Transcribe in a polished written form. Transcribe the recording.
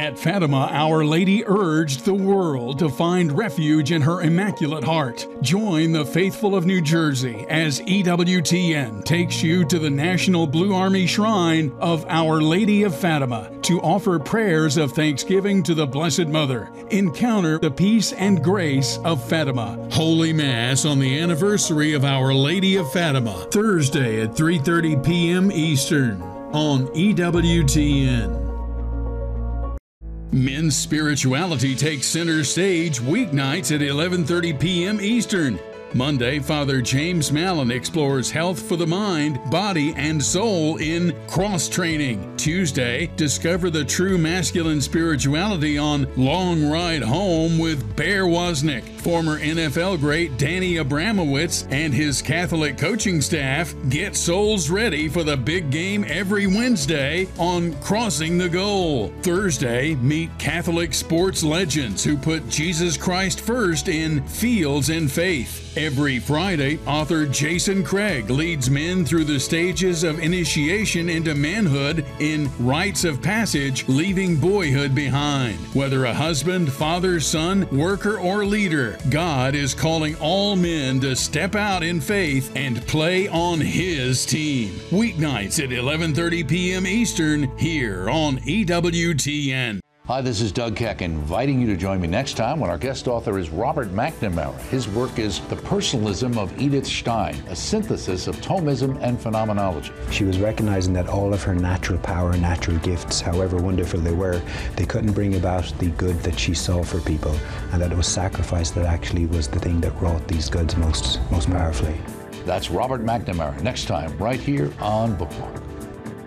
At Fatima, Our Lady urged the world to find refuge in her Immaculate Heart. Join the faithful of New Jersey as EWTN takes you to the National Blue Army Shrine of Our Lady of Fatima to offer prayers of thanksgiving to the Blessed Mother. Encounter the peace and grace of Fatima. Holy Mass on the anniversary of Our Lady of Fatima, Thursday at 3:30 p.m. Eastern on EWTN. Men's Spirituality takes center stage weeknights at 11:30 p.m. Eastern. Monday, Father James Mallon explores health for the mind, body, and soul in Cross Training. Tuesday, discover the true masculine spirituality on Long Ride Home with Bear Wozniak. Former NFL great Danny Abramowitz and his Catholic coaching staff get souls ready for the big game every Wednesday on Crossing the Goal. Thursday, meet Catholic sports legends who put Jesus Christ first in Fields and Faith. Every Friday, author Jason Craig leads men through the stages of initiation into manhood in Rites of Passage, leaving boyhood behind. Whether a husband, father, son, worker, or leader, God is calling all men to step out in faith and play on His team. Weeknights at 11:30 p.m. Eastern here on EWTN. Hi, this is Doug Keck, inviting you to join me next time when our guest author is Robert McNamara. His work is The Personalism of Edith Stein, a synthesis of Thomism and phenomenology. She was recognizing that all of her natural power, natural gifts, however wonderful they were, they couldn't bring about the good that she saw for people, and that it was sacrifice that actually was the thing that wrought these goods most powerfully. That's Robert McNamara next time, right here on Bookmark.